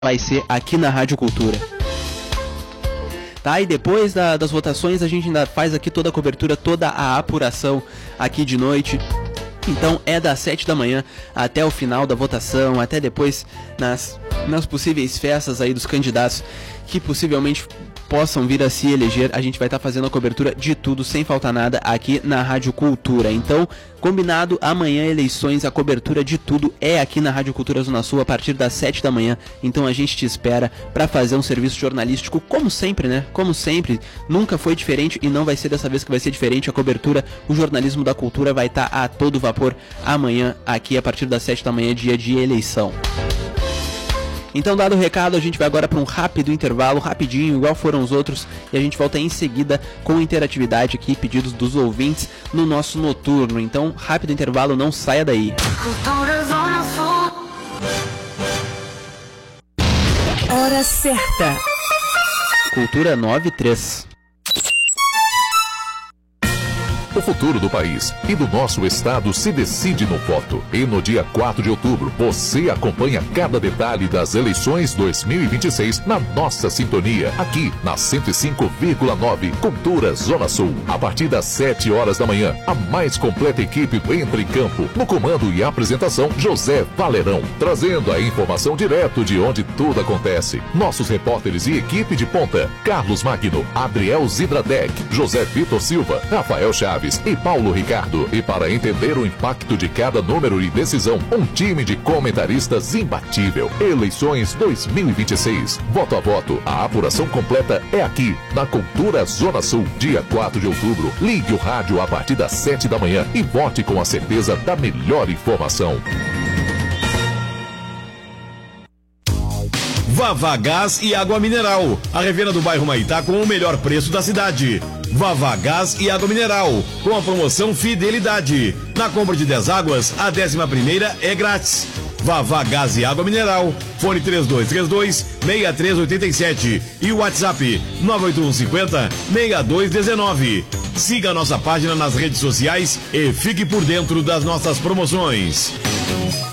vai ser aqui na Rádio Cultura. Tá, e depois das votações a gente ainda faz aqui toda a cobertura, toda a apuração aqui de noite. Então é das 7 da manhã até o final da votação, até depois nas possíveis festas aí dos candidatos que possivelmente possam vir a se eleger. A gente vai estar fazendo a cobertura de tudo, sem faltar nada, aqui na Rádio Cultura. Então, combinado, amanhã eleições, a cobertura de tudo é aqui na Rádio Cultura Zona Sul, a partir das 7 da manhã. Então a gente te espera para fazer um serviço jornalístico, como sempre, né? Como sempre, nunca foi diferente e não vai ser dessa vez que vai ser diferente. A cobertura, o jornalismo da cultura vai estar a todo vapor amanhã, aqui a partir das 7 da manhã, dia de eleição. Então, dado o recado, a gente vai agora para um rápido intervalo, rapidinho, igual foram os outros, e a gente volta em seguida com interatividade aqui, pedidos dos ouvintes no nosso noturno. Então, rápido intervalo, não saia daí. Hora certa. Cultura 93. O futuro do país e do nosso estado se decide no voto. E no dia 4 de outubro, você acompanha cada detalhe das eleições 2026 na nossa sintonia, aqui na 105,9 Cultura Zona Sul. A partir das 7 horas da manhã, a mais completa equipe entra em campo. No comando e apresentação, José Valerão, trazendo a informação direto de onde tudo acontece. Nossos repórteres e equipe de ponta, Carlos Magno, Adriel Zidradec, José Vitor Silva, Rafael Chaves e Paulo Ricardo. E para entender o impacto de cada número e decisão, um time de comentaristas imbatível. Eleições 2026. Voto a voto. A apuração completa é aqui, na Cultura Zona Sul. Dia 4 de outubro. Ligue o rádio a partir das 7 da manhã e vote com a certeza da melhor informação. Vavá Gás e Água Mineral. A revenda do bairro Maitá com o melhor preço da cidade. Vavá Gás e Água Mineral, com a promoção Fidelidade. Na compra de 10 águas, a 11ª é grátis. Vavá Gás e Água Mineral, fone 3232-6387 e o WhatsApp 98150-6219. Siga a nossa página nas redes sociais e fique por dentro das nossas promoções.